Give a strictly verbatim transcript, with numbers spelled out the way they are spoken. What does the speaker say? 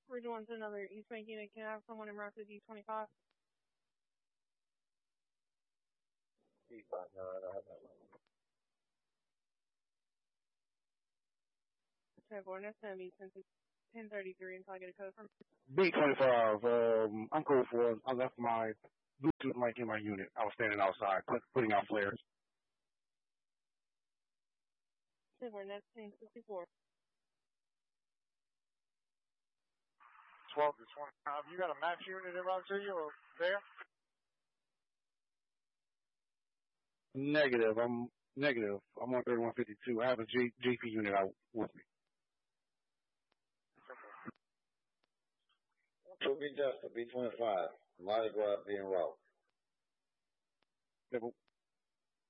We're doing to another East Bank unit. Can I have someone in route to D twenty-five? D five, no, I don't have that one. Okay, boy, that's going to be ten thirty-three until I get a code from B twenty-five, um, I'm cool for it. I left my Bluetooth mic in my unit. I was standing outside put, putting out flares. Okay, boy, that's ten sixty-four. twelve to twenty-five. You got a max unit in route to you or there? Negative. I'm negative. I'm on thirty-one fifty-two. I have a G, G P unit out with me. two B Justice, B twenty-five. Might as well be en route. Yeah, but